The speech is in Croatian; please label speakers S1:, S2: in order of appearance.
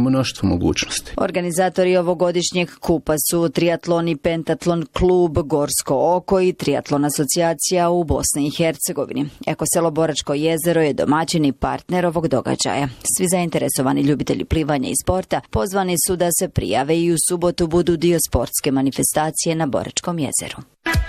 S1: mnoštvo mogućnosti.
S2: Organizatori ovogodišnjeg kupa su Triatlon i Pentatlon klub Gorsko oko i Triatlon asocijacija u Bosni i Hercegovini. Ekoselo Boračko jezero je domaćin i partner ovog događaja. Svi zainteresovani ljubitelji plivanja i sporta pozvani su da se prijave i u subotu budu dio sportske manifestacije na Boračkom jezeru.